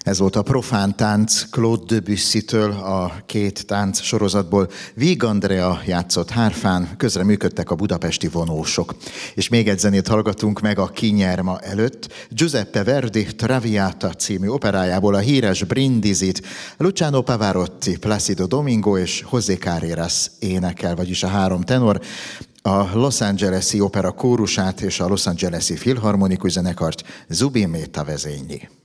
Ez volt a Profán tánc Claude Debussy-től, a két tánc sorozatból. Víg Andrea játszott hárfán, közreműködtek a budapesti vonósok. És még egy zenét hallgatunk meg a Kinyerma előtt. Giuseppe Verdi Traviata című operájából a híres Brindizit Luciano Pavarotti, Placido Domingo és José Carreras énekel, vagyis a három tenor. A Los Angeles-i opera kórusát és a Los Angeles-i filharmonikus zenekart Zubin Mehta vezényli.